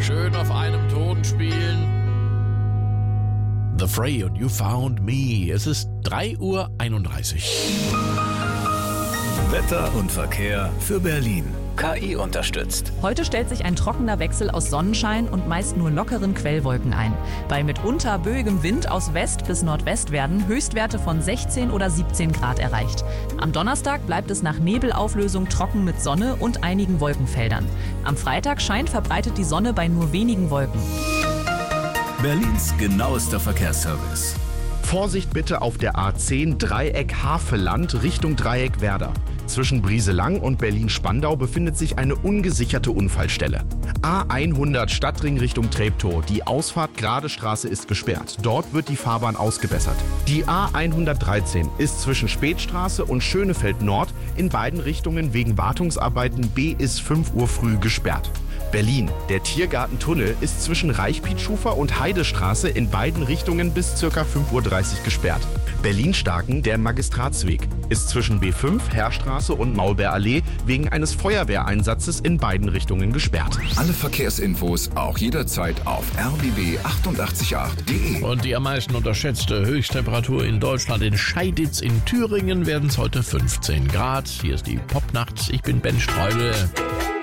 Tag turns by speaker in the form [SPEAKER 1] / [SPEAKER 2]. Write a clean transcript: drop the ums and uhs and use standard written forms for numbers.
[SPEAKER 1] Schön auf einem Ton spielen. The Fray und You Found Me. Es ist 3:31 Uhr.
[SPEAKER 2] Wetter und Verkehr für Berlin. KI unterstützt.
[SPEAKER 3] Heute stellt sich ein trockener Wechsel aus Sonnenschein und meist nur lockeren Quellwolken ein. Bei mitunter böigem Wind aus West bis Nordwest werden Höchstwerte von 16 oder 17 Grad erreicht. Am Donnerstag bleibt es nach Nebelauflösung trocken mit Sonne und einigen Wolkenfeldern. Am Freitag scheint verbreitet die Sonne bei nur wenigen Wolken.
[SPEAKER 2] Berlins genauester Verkehrsservice.
[SPEAKER 4] Vorsicht bitte auf der A10 Dreieck Haveland Richtung Dreieck Werder. Zwischen Brieselang und Berlin-Spandau befindet sich eine ungesicherte Unfallstelle. A100 Stadtring Richtung Treptow. Die Ausfahrt Grade Straße ist gesperrt. Dort wird die Fahrbahn ausgebessert. Die A113 ist zwischen Spätstraße und Schönefeld Nord in beiden Richtungen wegen Wartungsarbeiten bis 5 Uhr früh gesperrt. Berlin. Der Tiergartentunnel ist zwischen Reichpietschufer und Heidestraße in beiden Richtungen bis ca. 5:30 Uhr gesperrt. Berlin-Starken, der Magistratsweg, ist zwischen B5, Heerstraße und Maulbeerallee wegen eines Feuerwehreinsatzes in beiden Richtungen gesperrt.
[SPEAKER 5] Alle Verkehrsinfos auch jederzeit auf rbb888.de.
[SPEAKER 1] Und die am meisten unterschätzte Höchsttemperatur in Deutschland in Scheiditz in Thüringen werden es heute 15 Grad. Hier ist die Popnacht. Ich bin Ben Streudel.